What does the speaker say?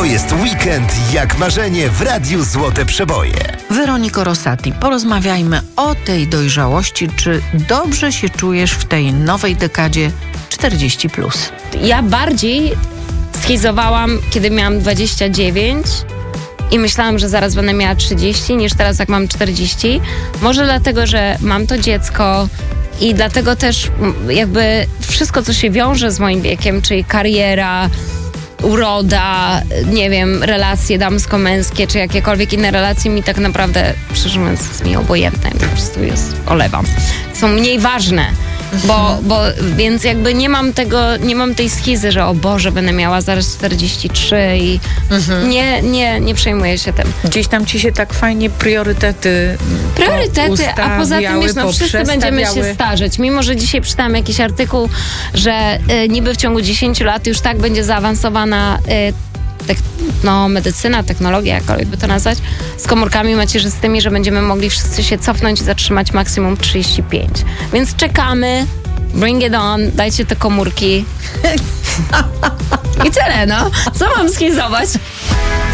jest weekend jak marzenie w Radiu Złote Przeboje. Weroniko Rosati, porozmawiajmy o tej dojrzałości. Czy dobrze się czujesz w tej nowej dekadzie 40+? Ja bardziej schizowałam, kiedy miałam 29 i myślałam, że zaraz będę miała 30, niż teraz jak mam 40. Może dlatego, że mam to dziecko i dlatego też jakby wszystko, co się wiąże z moim wiekiem, czyli kariera, uroda, nie wiem, relacje damsko-męskie, czy jakiekolwiek inne relacje mi tak naprawdę, szczerze mówiąc, jest mi obojętne. Po prostu olewam. Są mniej ważne. Więc jakby nie mam tej schizy, że o Boże, będę miała zaraz 43 i nie przejmuję się tym. Gdzieś tam ci się tak fajnie priorytety, a poza tym wiesz, wszyscy będziemy się starzeć. Mimo, że dzisiaj czytałam jakiś artykuł, że niby w ciągu 10 lat już tak będzie zaawansowana medycyna, technologia, jakkolwiek by to nazwać, z komórkami macierzystymi, że będziemy mogli wszyscy się cofnąć i zatrzymać maksimum 35. Więc czekamy, bring it on, dajcie te komórki. I tyle, no. Co mam schizować?